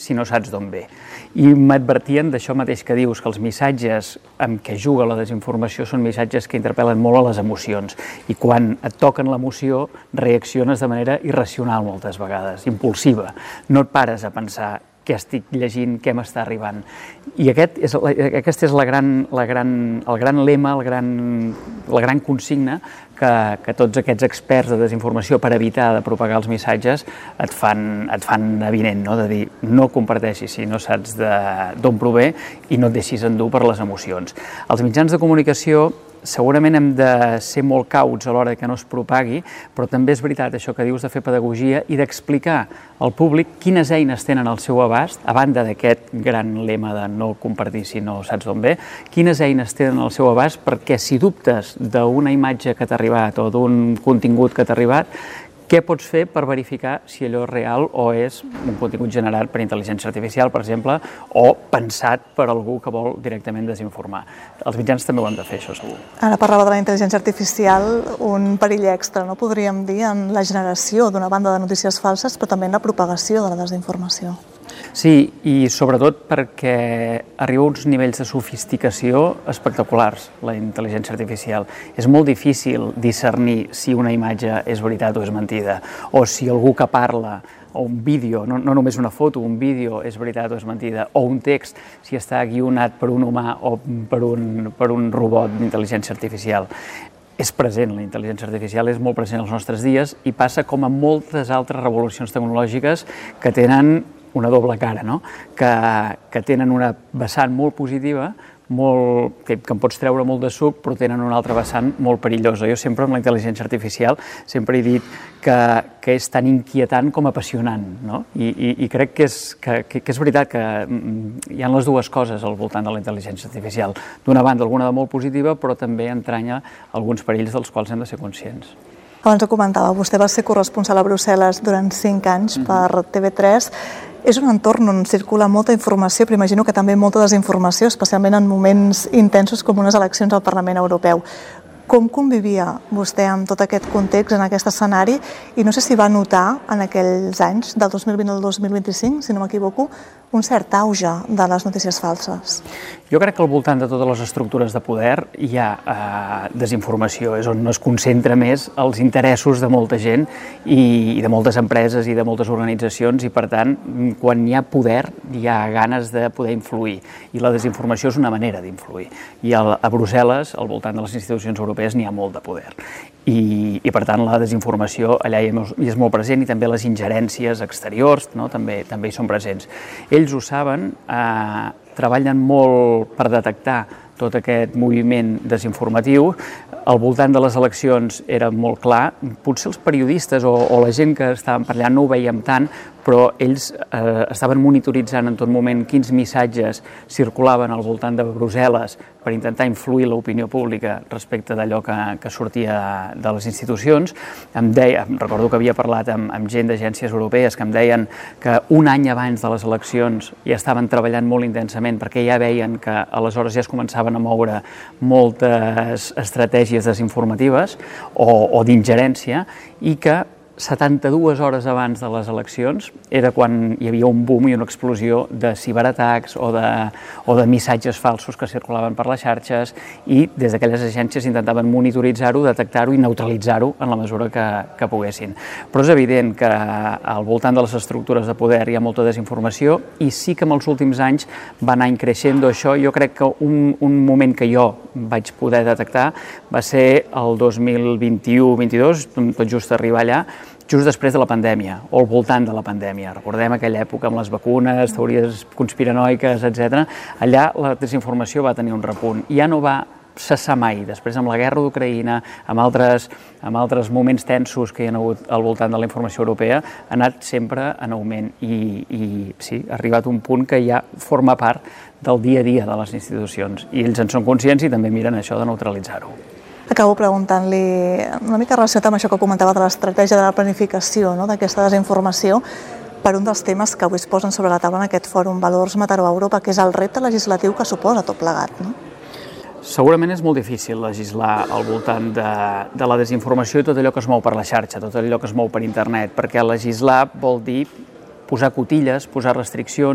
si no saps d'on ve. I m'advertien d'això mateix que dius, que els missatges amb què juga la desinformació són missatges que interpel·len molt a les emocions, i quan et toquen l'emoció reacciones de manera irracional moltes vegades, impulsiva. No et pares a pensar què estic llegint, què m'està arribant. I aquest és el gran lema, la gran consigna que tots aquests experts de desinformació, per evitar de propagar els missatges, et fan evident, no? De dir, no comparteixis si no saps d'on prové i no et deixis endur per les emocions. Els mitjans de comunicació segurament hem de ser molt cauts a l'hora que no es propagui, però també és veritat això que dius de fer pedagogia i d'explicar al públic quines eines tenen al seu abast, a banda d'aquest gran lema de no compartir si no saps d'on ve, quines eines tenen al seu abast perquè si dubtes d'una imatge que t'ha arribat o d'un contingut que t'ha arribat, què pots fer per verificar si allò és real o és un contingut generat per intel·ligència artificial, per exemple, o pensat per algú que vol directament desinformar. Els mitjans també ho han de fer, això segur. Ara parlava de la intel·ligència artificial, un perill extra, no podríem dir, en la generació d'una banda de notícies falses, però també en la propagació de la desinformació. Sí, i sobretot perquè arriba a uns nivells de sofisticació espectaculars, la intel·ligència artificial. És molt difícil discernir si una imatge és veritat o és mentida, o si algú que parla, o un vídeo, no només una foto, un vídeo és veritat o és mentida, o un text, si està guionat per un humà o per un robot d'intel·ligència artificial. És present, la intel·ligència artificial és molt present als nostres dies i passa com a moltes altres revolucions tecnològiques que tenen una doble cara, no? Que tenen una vessant molt positiva, que en pots treure molt de suc, però tenen una altra vessant molt perillosa. Jo sempre amb la intel·ligència artificial sempre he dit que és tan inquietant com apassionant, no? I crec que és veritat que hi ha les dues coses al voltant de la intel·ligència artificial. D'una banda, alguna de molt positiva, però també entranya alguns perills dels quals hem de ser conscients. Abans ho comentava, vostè va ser corresponsal a Brussel·les durant 5 anys per TV3. És un entorn on circula molta informació, però imagino que també molta desinformació, especialment en moments intensos com unes eleccions al Parlament Europeu. Com convivia vostè amb tot aquest context, en aquest escenari? I no sé si va notar en aquells anys, del 2020 al 2025, si no m'equivoco, un cert auge de les notícies falses. Jo crec que al voltant de totes les estructures de poder hi ha desinformació, és on es concentra més els interessos de molta gent i de moltes empreses i de moltes organitzacions, i per tant, quan hi ha poder, hi ha ganes de poder influir, i la desinformació és una manera d'influir. I a Brussel·les, al voltant de les institucions europees, n'hi ha molt de poder. I per tant la desinformació allà hi és molt present, i també les ingerències exteriors també hi són presents. Ells ho saben, treballen molt per detectar tot aquest moviment desinformatiu. Al voltant de les eleccions era molt clar, potser els periodistes o la gent que estaven per allà no ho veiem tant, però ells estaven monitoritzant en tot moment quins missatges circulaven al voltant de Brussel·les per intentar influir l'opinió pública respecte d'allò que sortia de les institucions. Recordo que havia parlat amb gent d'agències europees que em deien que un any abans de les eleccions ja estaven treballant molt intensament perquè ja veien que aleshores ja es començaven a moure moltes estratègies desinformatives o d'ingerència, i que 72 hores abans de les eleccions era quan hi havia un boom i una explosió de ciberatacs o de missatges falsos que circulaven per les xarxes, i des d'aquelles agències intentaven monitoritzar-ho, detectar-ho i neutralitzar-ho en la mesura que poguessin. Però és evident que al voltant de les estructures de poder hi ha molta desinformació, i sí que en els últims anys va anar creixent això. Jo crec que un moment que jo vaig poder detectar va ser el 2021-22, tot just arribar allà, just després de la pandèmia, o al voltant de la pandèmia. Recordem aquella època amb les vacunes, teories conspiranoiques, etc. Allà la desinformació va tenir un repunt. Ja no va cessar mai. Després, amb la guerra d'Ucraïna, amb altres moments tensos que hi ha hagut al voltant de la informació europea, ha anat sempre en augment. I sí, ha arribat un punt que ja forma part del dia a dia de les institucions. I ells en són conscients i també miren això de neutralitzar-ho. Acabo preguntant-li una mica relacionat amb això que comentava de l'estratègia de la planificació, d'aquesta desinformació, per un dels temes que avui es posen sobre la taula en aquest fòrum Valors Mataró Europa, que és el repte legislatiu que suposa tot plegat. Segurament és molt difícil legislar al voltant de la desinformació i tot allò que es mou per la xarxa, tot allò que es mou per internet, perquè legislar vol dir posar cotilles, posar restriccions,